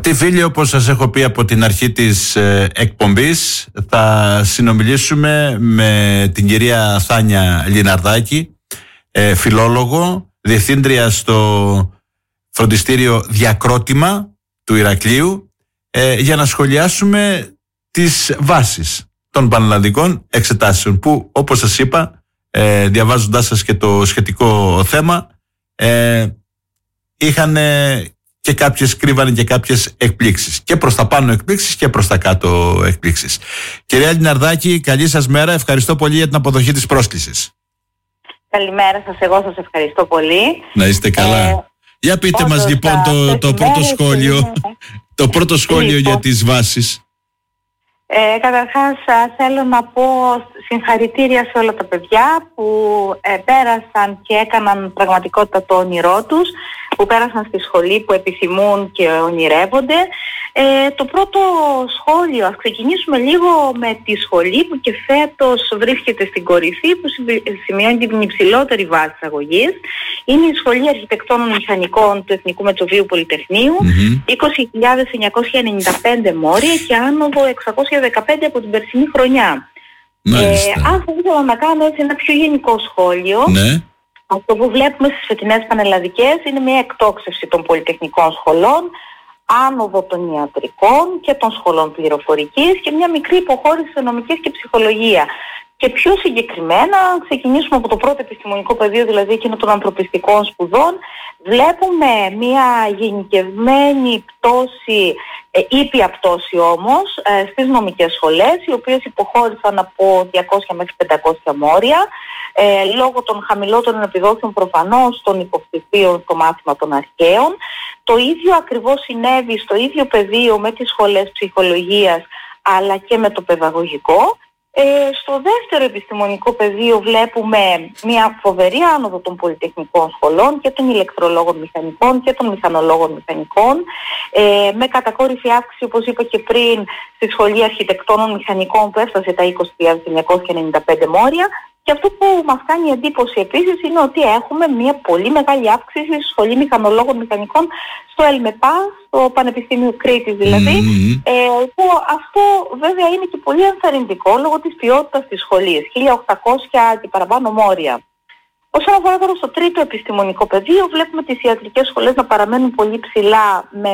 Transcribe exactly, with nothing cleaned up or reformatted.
Αγαπητοί φίλοι, όπως σας έχω πει από την αρχή της ε, εκπομπής, θα συνομιλήσουμε με την κυρία Θάνια Λιναρδάκη, ε, φιλόλογο, διευθύντρια στο φροντιστήριο Διακρότημα του Ηρακλείου, ε, για να σχολιάσουμε τις βάσεις των πανελλαδικών εξετάσεων που, όπως σας είπα, ε, διαβάζοντάς σας και το σχετικό θέμα, ε, είχαν και κάποιες, κρύβανε και κάποιες εκπλήξεις. Και προς τα πάνω εκπλήξεις και προς τα κάτω εκπλήξεις. Κυρία Λιναρδάκη, καλή σας μέρα. Ευχαριστώ πολύ για την αποδοχή της πρόσκλησης. Καλημέρα σας, εγώ σας ευχαριστώ πολύ. Να είστε καλά. Ε, για πείτε όντως, μας λοιπόν το, το πρώτο σχόλιο, είναι... το πρώτο σχόλιο λοιπόν, για τις βάσεις. Ε, καταρχάς θέλω να πω συγχαρητήρια σε όλα τα παιδιά που ε, πέρασαν και έκαναν πραγματικότητα το όνειρό τους, που πέρασαν στη σχολή που επιθυμούν και ονειρεύονται. Ε, το πρώτο σχόλιο, ας ξεκινήσουμε λίγο με τη σχολή που και φέτος βρίσκεται στην κορυφή, που σημειώνει την υψηλότερη βάση αγωγής. Είναι η Σχολή Αρχιτεκτόνων Μηχανικών του Εθνικού Μετσοβίου Πολυτεχνείου, mm-hmm. είκοσι χιλιάδες εννιακόσια ενενήντα πέντε μόρια και άνοδο εξακόσια δεκαπέντε από την περσινή χρονιά. Ε, αν θα ήθελα να κάνω έτσι ένα πιο γενικό σχόλιο, ναι. Αυτό που βλέπουμε στις φετινές πανελλαδικές είναι μια εκτόξευση των πολυτεχνικών σχολών, άνοδο των ιατρικών και των σχολών πληροφορικής και μια μικρή υποχώρηση σε νομικές και ψυχολογία. Και πιο συγκεκριμένα, αν ξεκινήσουμε από το πρώτο επιστημονικό πεδίο, δηλαδή εκείνο των ανθρωπιστικών σπουδών, βλέπουμε μια γενικευμένη πτώση, ε, ήπια πτώση όμως, ε, στις νομικές σχολές, οι οποίες υποχώρησαν από διακόσια μέχρι πεντακόσια μόρια, ε, λόγω των χαμηλότερων επιδόσεων προφανώς των υποψηφίων στο μάθημα των αρχαίων. Το ίδιο ακριβώς συνέβη στο ίδιο πεδίο με τις σχολές ψυχολογίας, αλλά και με το παιδαγωγικό. Ε, στο δεύτερο επιστημονικό πεδίο βλέπουμε μια φοβερή άνοδο των πολυτεχνικών σχολών και των ηλεκτρολόγων μηχανικών και των μηχανολόγων μηχανικών, ε, με κατακόρυφη αύξηση, όπως είπα και πριν, στη Σχολή Αρχιτεκτόνων Μηχανικών που έφτασε τα είκοσι χιλιάδες εννιακόσια ενενήντα πέντε μόρια. Και αυτό που μας κάνει εντύπωση επίσης είναι ότι έχουμε μια πολύ μεγάλη αύξηση στη Σχολή Μηχανολόγων Μηχανικών στο ΕΛΜΕΠΑ, στο Πανεπιστήμιο Κρήτης δηλαδή, mm-hmm. ε, που αυτό βέβαια είναι και πολύ ενθαρρυντικό λόγω της ποιότητας της σχολής, χίλια οκτακόσια και παραπάνω μόρια. Όσον αφορά τώρα στο τρίτο επιστημονικό πεδίο, βλέπουμε τις ιατρικές σχολές να παραμένουν πολύ ψηλά με